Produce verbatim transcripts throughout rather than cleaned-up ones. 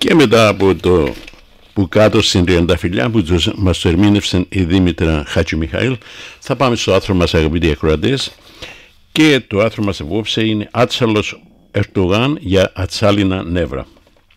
Και μετά από το που κάτω στην Τριανταφυλλιά που μας το ερμήνευσε η Δήμητρα Χατζημιχαήλ, θα πάμε στο άρθρο μας, αγαπητοί ακροατές, και το άρθρο μας απόψε είναι «Άτσαλος Ερντογάν για ατσάλινα νεύρα».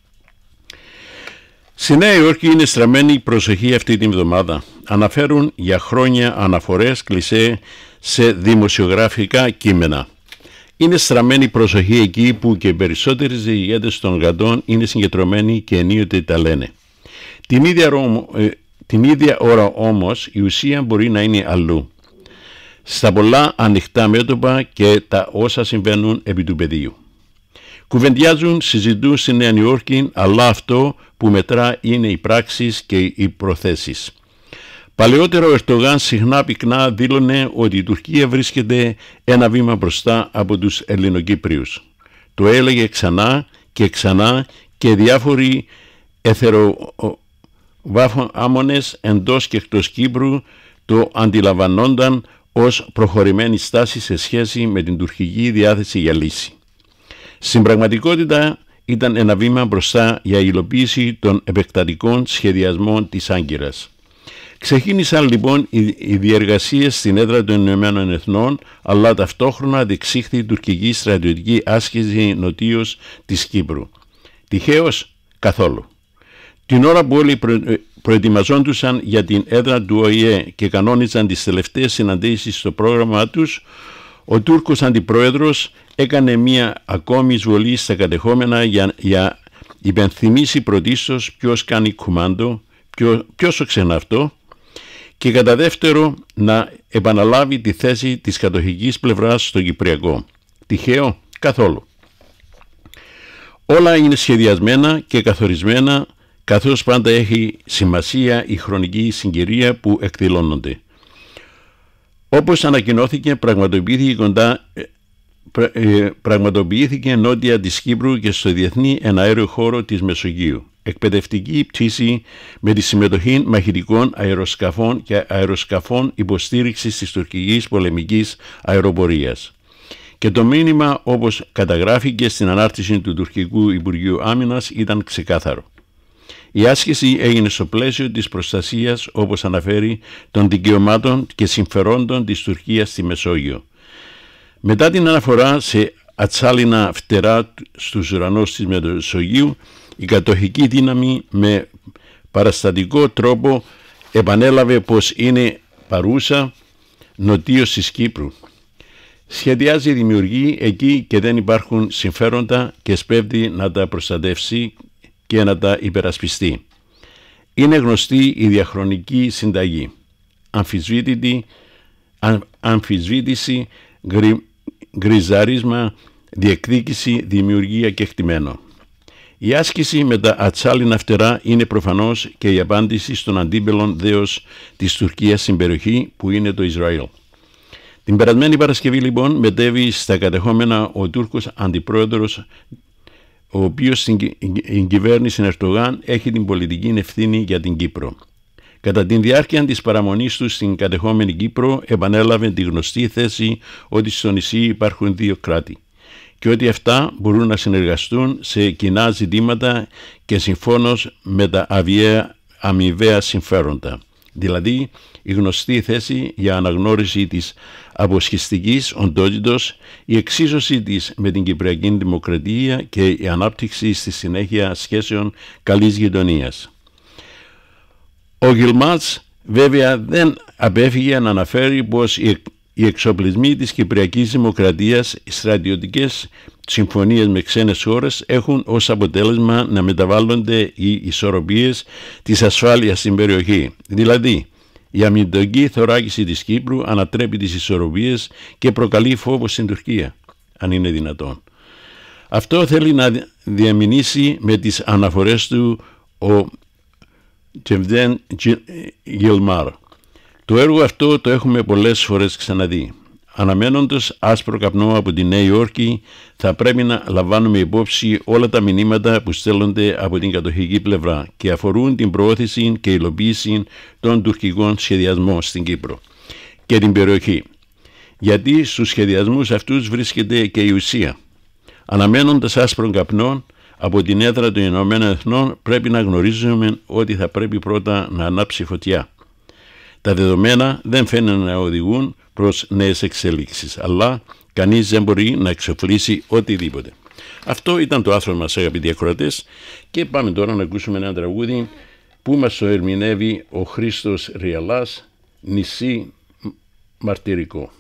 Στη Νέα Υόρκη είναι στραμμένη η προσοχή αυτή την εβδομάδα. Αναφέρουν για χρόνια αναφορές κλισέ σε δημοσιογραφικά κείμενα. Είναι στραμμένη η προσοχή εκεί που και οι περισσότεροι ηγέτες των γαντών είναι συγκεντρωμένοι και ενίοτε τα λένε. Την ίδια, ε, την ίδια ώρα όμως η ουσία μπορεί να είναι αλλού. Στα πολλά ανοιχτά μέτωπα και τα όσα συμβαίνουν επί του πεδίου. Κουβεντιάζουν, συζητούν στη Νέα Υόρκη, αλλά αυτό που μετρά είναι οι πράξεις και οι προθέσεις. Παλαιότερα ο Ερντογάν συχνά πυκνά δήλωνε ότι η Τουρκία βρίσκεται ένα βήμα μπροστά από τους Ελληνοκύπριους. Το έλεγε ξανά και ξανά και διάφοροι εθεροβάμονες εντός και εκτός Κύπρου το αντιλαμβανόνταν ως προχωρημένη στάση σε σχέση με την τουρκική διάθεση για λύση. Στην πραγματικότητα ήταν ένα βήμα μπροστά για υλοποίηση των επεκτατικών σχεδιασμών της Άγκυρας. Ξεκίνησαν λοιπόν οι διεργασίες στην έδρα των Ηνωμένων Εθνών, αλλά ταυτόχρονα διεξήχθη η τουρκική στρατιωτική άσκηση νοτίως της Κύπρου. Τυχαίως? Καθόλου. Την ώρα που όλοι προ... προετοιμαζόντουσαν για την έδρα του Ο Η Ε και κανόνιζαν τις τελευταίες συναντήσεις στο πρόγραμμά τους, ο Τούρκος Αντιπρόεδρος έκανε μία ακόμη εισβολή στα κατεχόμενα για, για υπενθυμίσει πρωτίστως ποιος κάνει κουμάντο, ποιο, ποιος το ξένα αυτό, και κατά δεύτερο να επαναλάβει τη θέση της κατοχικής πλευράς στο Κυπριακό. Τυχαίο? Καθόλου. Όλα είναι σχεδιασμένα και καθορισμένα, καθώς πάντα έχει σημασία η χρονική συγκυρία που εκδηλώνονται. Όπως ανακοινώθηκε, πραγματοποιήθηκε κοντά πραγματοποιήθηκε νότια της Κύπρου και στο διεθνή εναέριο χώρο της Μεσογείου εκπαιδευτική πτήση με τη συμμετοχή μαχητικών αεροσκαφών και αεροσκαφών υποστήριξης της τουρκικής πολεμικής αεροπορίας. Και το μήνυμα, όπως καταγράφηκε στην ανάρτηση του τουρκικού Υπουργείου Άμυνας, ήταν ξεκάθαρο. Η άσκηση έγινε στο πλαίσιο της προστασίας, όπως αναφέρει, των δικαιωμάτων και συμφερόντων της Τουρκίας στη Μεσόγειο. Μετά την αναφορά σε ατσάλινα φτερά στους ουρανούς της Μεσογείου, η κατοχική δύναμη με παραστατικό τρόπο επανέλαβε πως είναι παρούσα νοτίως της Κύπρου. Σχεδιάζει δημιουργεί εκεί και δεν υπάρχουν συμφέροντα και σπέβδει να τα προστατεύσει και να τα υπερασπιστεί. Είναι γνωστή η διαχρονική συνταγή. Αμφισβήτητη, αν, αμφισβήτηση, γκρι, γκριζάρισμα, διεκδίκηση, δημιουργία και εκτιμένο. Η άσκηση με τα ατσάλινα φτερά είναι προφανώς και η απάντηση στον αντίπελον δέος της Τουρκίας στην περιοχή που είναι το Ισραήλ. Την περασμένη Παρασκευή λοιπόν μετέβη στα κατεχόμενα ο Τούρκος Αντιπρόεδρος, ο οποίος στην κυβέρνηση Ερντογάν έχει την πολιτική ευθύνη για την Κύπρο. Κατά τη διάρκεια της παραμονής του στην κατεχόμενη Κύπρο επανέλαβε τη γνωστή θέση ότι στο νησί υπάρχουν δύο κράτη και ότι αυτά μπορούν να συνεργαστούν σε κοινά ζητήματα και συμφώνως με τα αμοιβαία συμφέροντα. Δηλαδή η γνωστή θέση για αναγνώριση της αποσχιστικής οντότητος, η εξίσωση της με την Κυπριακή Δημοκρατία και η ανάπτυξη στη συνέχεια σχέσεων καλής γειτονίας. Ο Γιλμάτς βέβαια δεν απέφυγε να αναφέρει πως οι εξοπλισμοί της Κυπριακής Δημοκρατίας, οι στρατιωτικές συμφωνίες με ξένες χώρες έχουν ως αποτέλεσμα να μεταβάλλονται οι ισορροπίες της ασφάλειας στην περιοχή. Δηλαδή, η αμυντική θωράκιση της Κύπρου ανατρέπει τις ισορροπίες και προκαλεί φόβο στην Τουρκία, αν είναι δυνατόν. Αυτό θέλει να διαμηνήσει με τις αναφορές του ο Τσεβδέν Γιλμάρ. Το έργο αυτό το έχουμε πολλές φορές ξαναδεί. Αναμένοντας άσπρο καπνό από τη Νέα Υόρκη, θα πρέπει να λαμβάνουμε υπόψη όλα τα μηνύματα που στέλνονται από την κατοχική πλευρά και αφορούν την προώθηση και υλοποίηση των τουρκικών σχεδιασμών στην Κύπρο και την περιοχή. Γιατί στους σχεδιασμούς αυτούς βρίσκεται και η ουσία. Αναμένοντας άσπρο καπνό από την έδρα των Ηνωμένων Εθνών, πρέπει να γνωρίζουμε ότι θα πρέπει πρώτα να ανάψει φωτιά. Τα δεδομένα δεν φαίνεται να οδηγούν προς νέες εξέλιξεις, αλλά κανείς δεν μπορεί να εξοφλήσει οτιδήποτε. Αυτό ήταν το άρθρο μας, αγαπητοί ακροατές, και πάμε τώρα να ακούσουμε ένα τραγούδι που μας το ερμηνεύει ο Χρήστος Ριαλάς, «Νησί Μαρτυρικό».